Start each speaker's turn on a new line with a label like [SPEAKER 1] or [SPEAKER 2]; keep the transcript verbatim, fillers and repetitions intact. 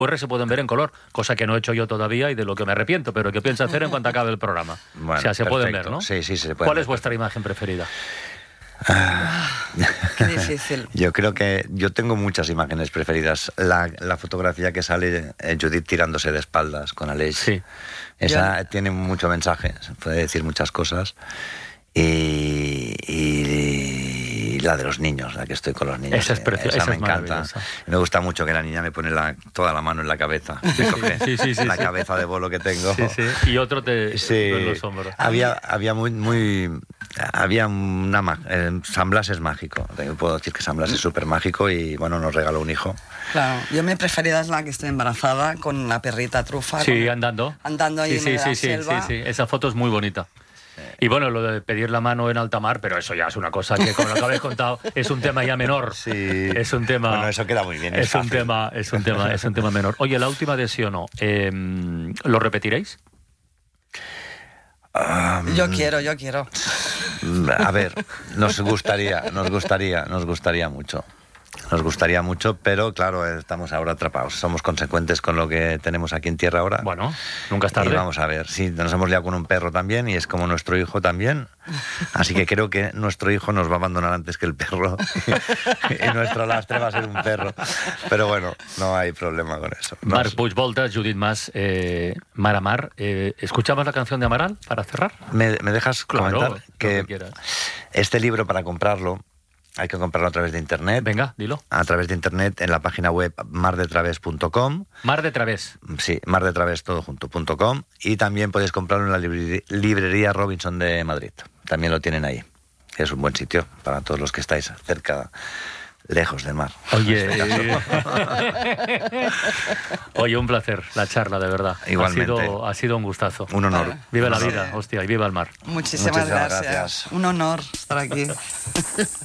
[SPEAKER 1] R se pueden ver en color, cosa que no he hecho yo todavía y de lo que me arrepiento, pero que pienso hacer en cuanto acabe el programa.
[SPEAKER 2] Bueno,
[SPEAKER 1] o sea, se
[SPEAKER 2] perfecto.
[SPEAKER 1] pueden ver, ¿no?
[SPEAKER 2] Sí, sí, se puede.
[SPEAKER 1] ¿Cuál
[SPEAKER 2] ver.
[SPEAKER 1] es vuestra imagen preferida?
[SPEAKER 2] Ah,
[SPEAKER 3] Qué difícil.
[SPEAKER 2] Yo creo que yo tengo muchas imágenes preferidas. La, la fotografía que sale eh, Judith tirándose de espaldas con Aleix.
[SPEAKER 1] Sí.
[SPEAKER 2] Esa yo... tiene mucho mensaje, puede decir muchas cosas. Y, y la de los niños, la que estoy con los niños.
[SPEAKER 1] Esa es preciosa,
[SPEAKER 2] esa
[SPEAKER 1] esa
[SPEAKER 2] me
[SPEAKER 1] es
[SPEAKER 2] encanta. Me gusta mucho que la niña me pone la, toda la mano en la cabeza.
[SPEAKER 1] Sí, sí, sí, sí,
[SPEAKER 2] la
[SPEAKER 1] sí.
[SPEAKER 2] cabeza de bolo que tengo.
[SPEAKER 1] Sí, sí. Y otro te
[SPEAKER 2] sí.
[SPEAKER 1] en los hombros.
[SPEAKER 2] Había, había muy, muy, había una eh, San Blas es mágico. Puedo decir que San Blas es súper mágico y bueno, nos regaló un hijo.
[SPEAKER 3] Claro, yo mi preferida es la que estoy embarazada con la perrita trufa.
[SPEAKER 1] Sí,
[SPEAKER 3] con,
[SPEAKER 1] andando.
[SPEAKER 3] Andando ahí
[SPEAKER 1] sí,
[SPEAKER 3] en
[SPEAKER 1] sí,
[SPEAKER 3] la
[SPEAKER 1] sí,
[SPEAKER 3] selva.
[SPEAKER 1] Sí, sí, esa foto es muy bonita. Y bueno, lo de pedir la mano en alta mar, pero eso ya es una cosa que, como lo que habéis contado, es un tema ya menor.
[SPEAKER 2] Sí.
[SPEAKER 1] Es un tema.
[SPEAKER 2] Bueno, eso queda muy bien.
[SPEAKER 1] Es,
[SPEAKER 2] Es
[SPEAKER 1] un tema, es un tema, es un tema menor. Oye, la última de sí o no, eh, ¿lo repetiréis?
[SPEAKER 2] Um,
[SPEAKER 3] yo quiero, yo quiero.
[SPEAKER 2] A ver, nos gustaría, nos gustaría, nos gustaría mucho. Nos gustaría mucho, pero claro, estamos ahora atrapados. Somos consecuentes con lo que tenemos aquí en tierra ahora.
[SPEAKER 1] Bueno, nunca es tarde.
[SPEAKER 2] Y vamos a ver, sí, nos hemos liado con un perro también y es como nuestro hijo también. Así que creo que nuestro hijo nos va a abandonar antes que el perro y nuestro lastre va a ser un perro. Pero bueno, no hay problema con eso. No
[SPEAKER 1] Marc
[SPEAKER 2] es...
[SPEAKER 1] Puigvoltas, Judith Mas, eh, Mar a Mar. Eh, ¿Escuchamos la canción de Amaral para cerrar?
[SPEAKER 2] ¿Me, me dejas
[SPEAKER 1] claro,
[SPEAKER 2] comentar que,
[SPEAKER 1] que
[SPEAKER 2] este libro para comprarlo hay que comprarlo a través de internet.
[SPEAKER 1] Venga, dilo.
[SPEAKER 2] A través de internet en la página web mar de través punto com.
[SPEAKER 1] Mar de Través.
[SPEAKER 2] Sí, mar de través todo junto punto com. Y también podéis comprarlo en la librería, librería Robinson de Madrid. También lo tienen ahí. Es un buen sitio para todos los que estáis cerca, lejos del mar.
[SPEAKER 1] Oye, este oye, un placer la charla, de verdad.
[SPEAKER 2] Igualmente.
[SPEAKER 1] Ha sido, ha sido un gustazo.
[SPEAKER 2] Un honor.
[SPEAKER 1] Viva
[SPEAKER 2] un
[SPEAKER 1] la
[SPEAKER 2] honor.
[SPEAKER 1] vida, hostia, y viva el mar.
[SPEAKER 3] Muchísimas,
[SPEAKER 2] Muchísimas
[SPEAKER 3] gracias.
[SPEAKER 2] gracias.
[SPEAKER 3] Un honor estar aquí.